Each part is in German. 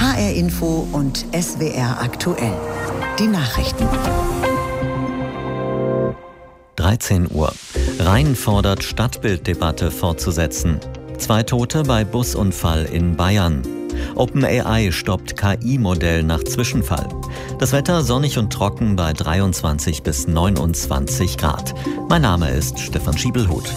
HR Info und SWR aktuell. Die Nachrichten. 13 Uhr. Rhein fordert Stadtbilddebatte fortzusetzen. 2 Tote bei Busunfall in Bayern. OpenAI stoppt KI-Modell nach Zwischenfall. Das Wetter sonnig und trocken bei 23 bis 29 Grad. Mein Name ist Stefan Schiebelhuth.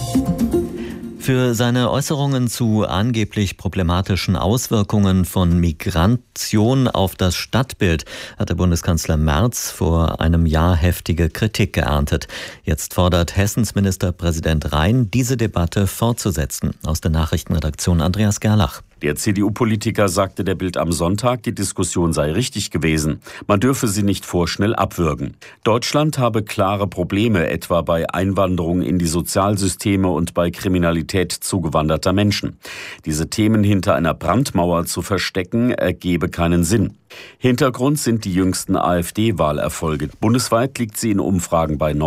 Für seine Äußerungen zu angeblich problematischen Auswirkungen von Migration auf das Stadtbild hatte Bundeskanzler Merz vor einem Jahr heftige Kritik geerntet. Jetzt fordert Hessens Ministerpräsident Rhein, diese Debatte fortzusetzen. Aus der Nachrichtenredaktion Andreas Gerlach. Der CDU-Politiker sagte der Bild am Sonntag, die Diskussion sei richtig gewesen. Man dürfe sie nicht vorschnell abwürgen. Deutschland habe klare Probleme, etwa bei Einwanderung in die Sozialsysteme und bei Kriminalität zugewanderter Menschen. Diese Themen hinter einer Brandmauer zu verstecken, ergebe keinen Sinn. Hintergrund sind die jüngsten AfD-Wahlerfolge. Bundesweit liegt sie in Umfragen bei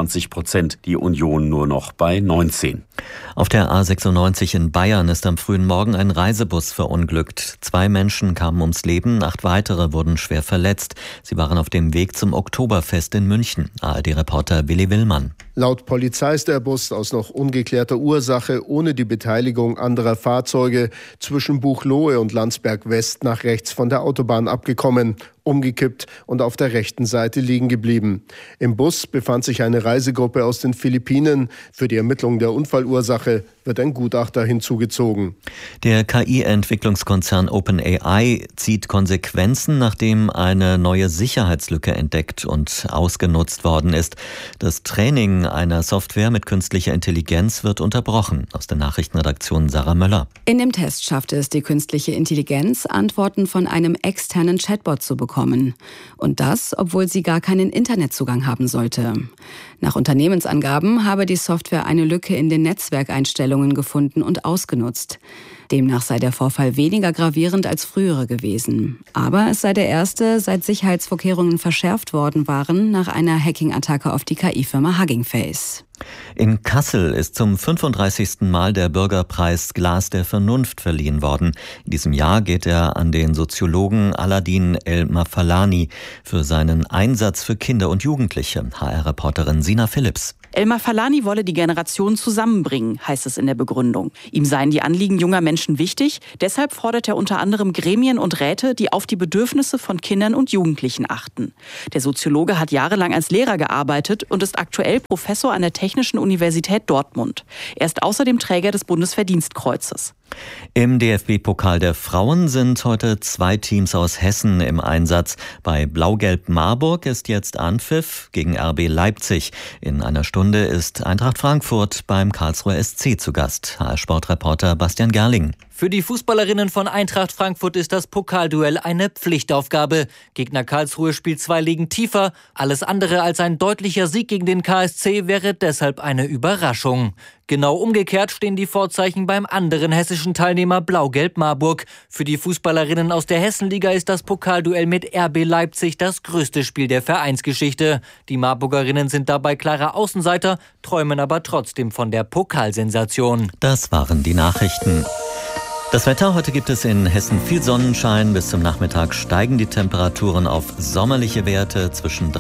29%, die Union nur noch bei 19%. Auf der A96 in Bayern ist am frühen Morgen ein Reisebus verunglückt. 2 Menschen kamen ums Leben, 8 weitere wurden schwer verletzt. Sie waren auf dem Weg zum Oktoberfest in München. ARD-Reporter Willi Willmann. Laut Polizei ist der Bus aus noch ungeklärter Ursache ohne die Beteiligung anderer Fahrzeuge zwischen Buchloe und Landsberg West nach rechts von der Autobahn abgekommen, umgekippt und auf der rechten Seite liegen geblieben. Im Bus befand sich eine Reisegruppe aus den Philippinen. Für die Ermittlung der Unfallursache wird ein Gutachter hinzugezogen. Der KI-Entwicklungskonzern OpenAI zieht Konsequenzen, nachdem eine neue Sicherheitslücke entdeckt und ausgenutzt worden ist. Das Training einer Software mit künstlicher Intelligenz wird unterbrochen. Aus der Nachrichtenredaktion Sarah Möller. In dem Test schaffte es die künstliche Intelligenz, Antworten von einem externen Chatbot zu bekommen. Und das, obwohl sie gar keinen Internetzugang haben sollte. Nach Unternehmensangaben habe die Software eine Lücke in den Netzwerkeinstellungen gefunden und ausgenutzt. Demnach sei der Vorfall weniger gravierend als frühere gewesen. Aber es sei der erste, seit Sicherheitsvorkehrungen verschärft worden waren, nach einer Hacking-Attacke auf die KI-Firma Hugging Face. In Kassel ist zum 35. Mal der Bürgerpreis Glas der Vernunft verliehen worden. In diesem Jahr geht er an den Soziologen Aladin El-Mafalani für seinen Einsatz für Kinder und Jugendliche. HR-Reporterin Sina Phillips. El-Mafalani wolle die Generationen zusammenbringen, heißt es in der Begründung. Ihm seien die Anliegen junger Menschen wichtig. Deshalb fordert er unter anderem Gremien und Räte, die auf die Bedürfnisse von Kindern und Jugendlichen achten. Der Soziologe hat jahrelang als Lehrer gearbeitet und ist aktuell Professor an der Technischen Universität Dortmund. Er ist außerdem Träger des Bundesverdienstkreuzes. Im DFB-Pokal der Frauen sind heute 2 Teams aus Hessen im Einsatz. Bei Blau-Gelb Marburg ist jetzt Anpfiff gegen RB Leipzig. In einer Stunde ist Eintracht Frankfurt beim Karlsruher SC zu Gast. HR-Sportreporter Bastian Gerling. Für die Fußballerinnen von Eintracht Frankfurt ist das Pokalduell eine Pflichtaufgabe. Gegner Karlsruhe spielt 2 Ligen tiefer. Alles andere als ein deutlicher Sieg gegen den KSC wäre deshalb eine Überraschung. Genau umgekehrt stehen die Vorzeichen beim anderen hessischen Teilnehmer Blau-Gelb Marburg. Für die Fußballerinnen aus der Hessenliga ist das Pokalduell mit RB Leipzig das größte Spiel der Vereinsgeschichte. Die Marburgerinnen sind dabei klare Außenseiter, träumen aber trotzdem von der Pokalsensation. Das waren die Nachrichten. Das Wetter, heute gibt es in Hessen viel Sonnenschein. Bis zum Nachmittag steigen die Temperaturen auf sommerliche Werte zwischen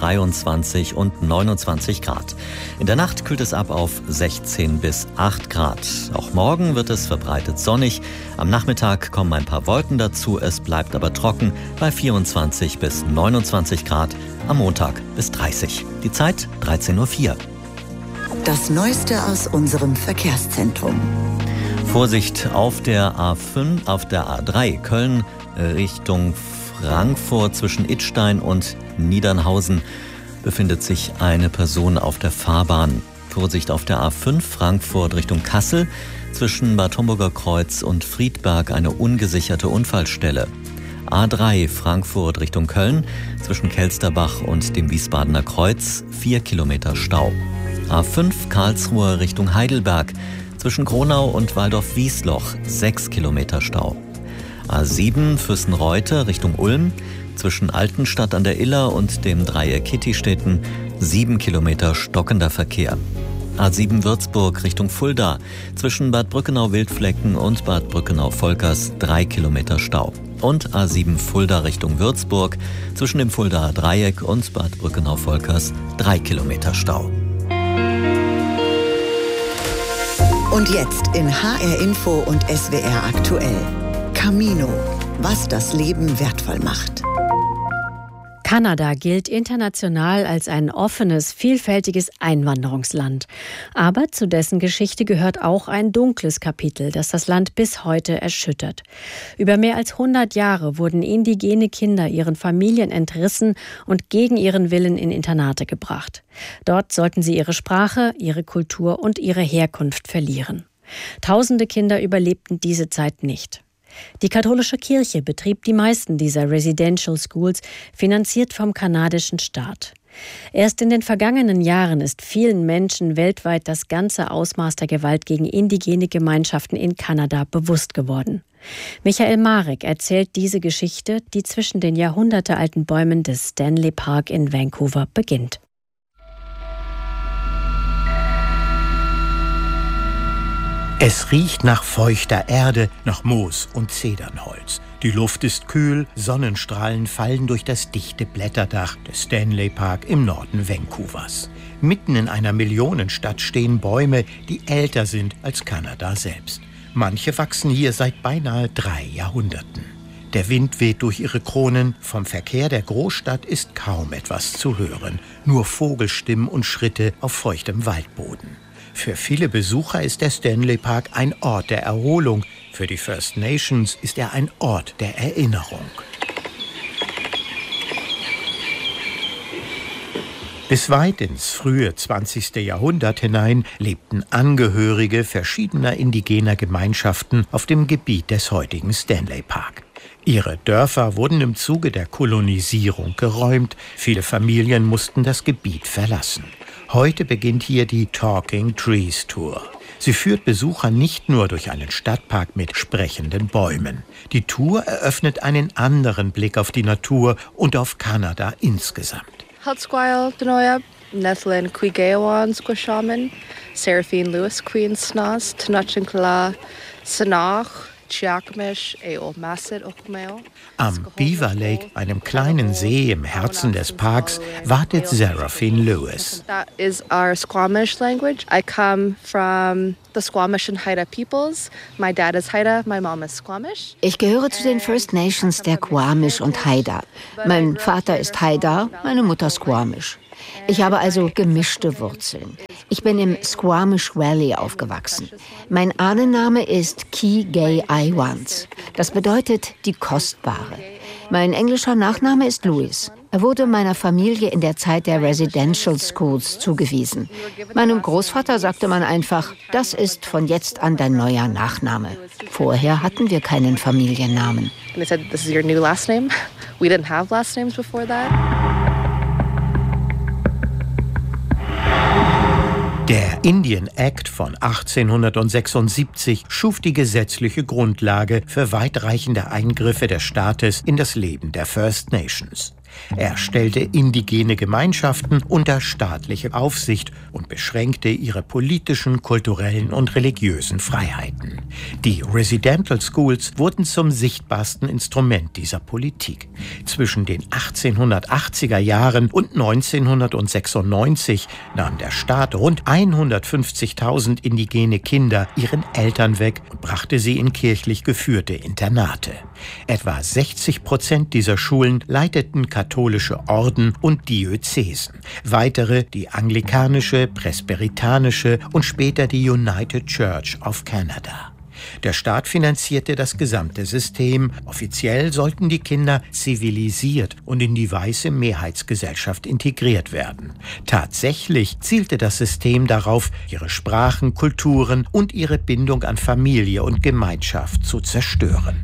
23 und 29 Grad. In der Nacht kühlt es ab auf 16 bis 8 Grad. Auch morgen wird es verbreitet sonnig. Am Nachmittag kommen ein paar Wolken dazu. Es bleibt aber trocken bei 24 bis 29 Grad. Am Montag bis 30. Die Zeit 13:04 Uhr. Das Neueste aus unserem Verkehrszentrum. Vorsicht auf der A5, auf der A3 Köln Richtung Frankfurt zwischen Idstein und Niedernhausen befindet sich eine Person auf der Fahrbahn. Vorsicht auf der A5 Frankfurt Richtung Kassel zwischen Bad Homburger Kreuz und Friedberg eine ungesicherte Unfallstelle. A3 Frankfurt Richtung Köln zwischen Kelsterbach und dem Wiesbadener Kreuz 4 Kilometer Stau. A5 Karlsruhe Richtung Heidelberg zwischen Kronau und Waldorf-Wiesloch 6 Kilometer Stau. A7 Füssen-Reute Richtung Ulm zwischen Altenstadt an der Iller und dem Dreieck Kittistetten 7 Kilometer stockender Verkehr. A7 Würzburg Richtung Fulda. Zwischen Bad Brückenau-Wildflecken und Bad Brückenau-Volkers 3 Kilometer Stau. Und A7 Fulda Richtung Würzburg. Zwischen dem Fuldaer Dreieck und Bad Brückenau-Volkers 3 Kilometer Stau. Und jetzt in HR Info und SWR aktuell. Camino, was das Leben wertvoll macht. Kanada gilt international als ein offenes, vielfältiges Einwanderungsland. Aber zu dessen Geschichte gehört auch ein dunkles Kapitel, das das Land bis heute erschüttert. Über mehr als 100 Jahre wurden indigene Kinder ihren Familien entrissen und gegen ihren Willen in Internate gebracht. Dort sollten sie ihre Sprache, ihre Kultur und ihre Herkunft verlieren. Tausende Kinder überlebten diese Zeit nicht. Die katholische Kirche betrieb die meisten dieser Residential Schools, finanziert vom kanadischen Staat. Erst in den vergangenen Jahren ist vielen Menschen weltweit das ganze Ausmaß der Gewalt gegen indigene Gemeinschaften in Kanada bewusst geworden. Michael Marek erzählt diese Geschichte, die zwischen den jahrhundertealten Bäumen des Stanley Park in Vancouver beginnt. Es riecht nach feuchter Erde, nach Moos und Zedernholz. Die Luft ist kühl, Sonnenstrahlen fallen durch das dichte Blätterdach des Stanley Park im Norden Vancouvers. Mitten in einer Millionenstadt stehen Bäume, die älter sind als Kanada selbst. Manche wachsen hier seit beinahe 3 Jahrhunderten. Der Wind weht durch ihre Kronen, vom Verkehr der Großstadt ist kaum etwas zu hören, nur Vogelstimmen und Schritte auf feuchtem Waldboden. Für viele Besucher ist der Stanley Park ein Ort der Erholung. Für die First Nations ist er ein Ort der Erinnerung. Bis weit ins frühe 20. Jahrhundert hinein lebten Angehörige verschiedener indigener Gemeinschaften auf dem Gebiet des heutigen Stanley Park. Ihre Dörfer wurden im Zuge der Kolonisierung geräumt. Viele Familien mussten das Gebiet verlassen. Heute beginnt hier die Talking Trees Tour. Sie führt Besucher nicht nur durch einen Stadtpark mit sprechenden Bäumen. Die Tour eröffnet einen anderen Blick auf die Natur und auf Kanada insgesamt. Haltsquile, Denoyab, Nethlin, Quigayawan, Squashaman, Seraphine Lewis, Queen Snas, Tanachinkla, Sanach, Am Beaver Lake, einem kleinen See im Herzen des Parks, wartet Seraphine Lewis. That is our Squamish language. I come from the Squamish and Haida peoples. My dad is Haida, my mom is Squamish. Ich gehöre zu den First Nations der Squamish und Haida. Mein Vater ist Haida, meine Mutter Squamish. Ich habe also gemischte Wurzeln. Ich bin im Squamish Valley aufgewachsen. Mein Ahnenname ist Quigayawan. Das bedeutet die Kostbare. Mein englischer Nachname ist Lewis. Er wurde meiner Familie in der Zeit der Residential Schools zugewiesen. Meinem Großvater sagte man einfach, das ist von jetzt an dein neuer Nachname. Vorher hatten wir keinen Familiennamen. And they said, this is your new last name. We didn't have last names before that. Der Indian Act von 1876 schuf die gesetzliche Grundlage für weitreichende Eingriffe des Staates in das Leben der First Nations. Er stellte indigene Gemeinschaften unter staatliche Aufsicht und beschränkte ihre politischen, kulturellen und religiösen Freiheiten. Die Residential Schools wurden zum sichtbarsten Instrument dieser Politik. Zwischen den 1880er Jahren und 1996 nahm der Staat rund 150.000 indigene Kinder ihren Eltern weg und brachte sie in kirchlich geführte Internate. Etwa 60% dieser Schulen leiteten katholische Orden und Diözesen. Weitere die anglikanische, presbyterianische und später die United Church of Canada. Der Staat finanzierte das gesamte System. Offiziell sollten die Kinder zivilisiert und in die weiße Mehrheitsgesellschaft integriert werden. Tatsächlich zielte das System darauf, ihre Sprachen, Kulturen und ihre Bindung an Familie und Gemeinschaft zu zerstören.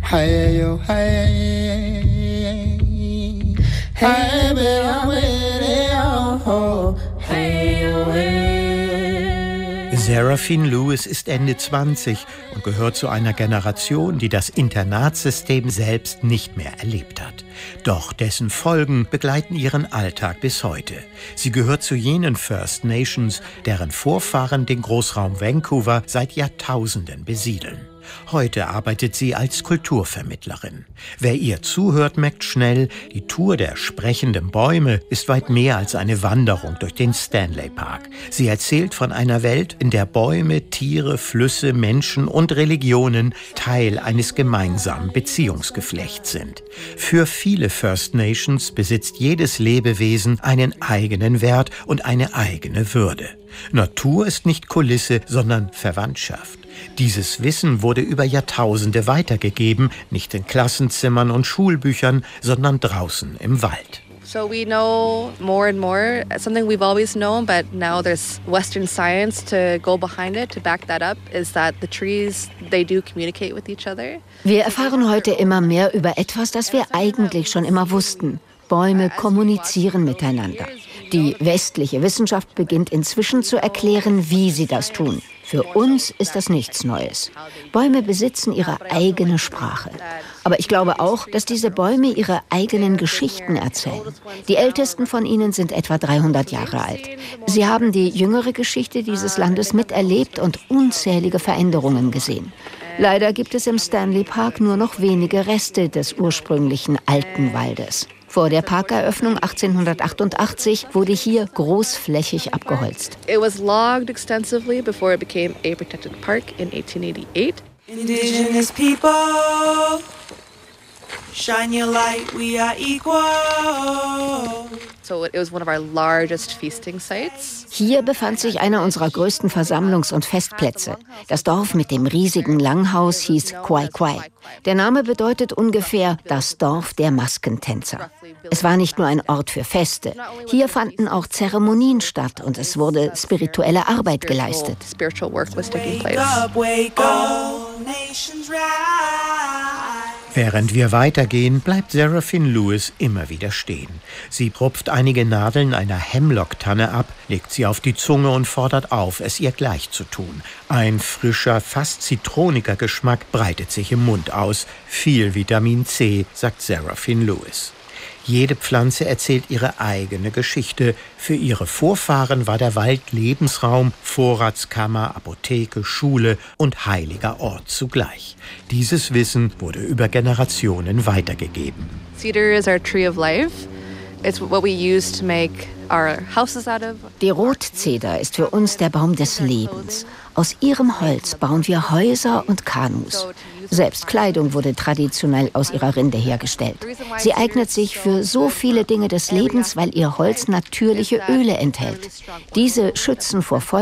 Seraphine Lewis ist Ende 20 und gehört zu einer Generation, die das Internatssystem selbst nicht mehr erlebt hat. Doch dessen Folgen begleiten ihren Alltag bis heute. Sie gehört zu jenen First Nations, deren Vorfahren den Großraum Vancouver seit Jahrtausenden besiedeln. Heute arbeitet sie als Kulturvermittlerin. Wer ihr zuhört, merkt schnell, die Tour der sprechenden Bäume ist weit mehr als eine Wanderung durch den Stanley Park. Sie erzählt von einer Welt, in der Bäume, Tiere, Flüsse, Menschen und Religionen Teil eines gemeinsamen Beziehungsgeflechts sind. Für viele First Nations besitzt jedes Lebewesen einen eigenen Wert und eine eigene Würde. Natur ist nicht Kulisse, sondern Verwandtschaft. Dieses Wissen wurde über Jahrtausende weitergegeben, nicht in Klassenzimmern und Schulbüchern, sondern draußen im Wald. So we know more and more, something we've always known, but now there's Western science to go behind it, to back that up, is that the trees, they do communicate with each other. Wir erfahren heute immer mehr über etwas, das wir eigentlich schon immer wussten. Bäume kommunizieren miteinander. Die westliche Wissenschaft beginnt inzwischen zu erklären, wie sie das tun. Für uns ist das nichts Neues. Bäume besitzen ihre eigene Sprache. Aber ich glaube auch, dass diese Bäume ihre eigenen Geschichten erzählen. Die ältesten von ihnen sind etwa 300 Jahre alt. Sie haben die jüngere Geschichte dieses Landes miterlebt und unzählige Veränderungen gesehen. Leider gibt es im Stanley Park nur noch wenige Reste des ursprünglichen alten Waldes. Vor der Parkeröffnung 1888 wurde hier großflächig abgeholzt. It was logged extensively before it became a protected park in 1888. Indigenous people, shine your light, we are equal. So it was one of our largest feasting sites. Hier befand sich einer unserer größten Versammlungs- und Festplätze. Das Dorf mit dem riesigen Langhaus hieß Quai Quai. Der Name bedeutet ungefähr das Dorf der Maskentänzer. Es war nicht nur ein Ort für Feste. Hier fanden auch Zeremonien statt und es wurde spirituelle Arbeit geleistet. Spiritual work was taking place. Wake up, nations rise. Während wir weitergehen, bleibt Seraphine Lewis immer wieder stehen. Sie rupft einige Nadeln einer Hemlock-Tanne ab, legt sie auf die Zunge und fordert auf, es ihr gleich zu tun. Ein frischer, fast zitroniger Geschmack breitet sich im Mund aus. Viel Vitamin C, sagt Seraphine Lewis. Jede Pflanze erzählt ihre eigene Geschichte. Für ihre Vorfahren war der Wald Lebensraum, Vorratskammer, Apotheke, Schule und heiliger Ort zugleich. Dieses Wissen wurde über Generationen weitergegeben. Cedar is our tree of life. It's what we use to make our houses out of. Die Rotzeder ist für uns der Baum des Lebens. Aus ihrem Holz bauen wir Häuser und Kanus. Selbst Kleidung wurde traditionell aus ihrer Rinde hergestellt. Sie eignet sich für so viele Dinge des Lebens, weil ihr Holz natürliche Öle enthält. Diese schützen vor